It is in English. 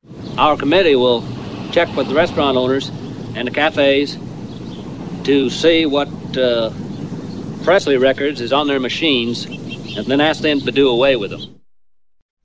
Our committee will check with the restaurant owners and the cafes to see what Presley records is on their machines and then ask them to do away with them.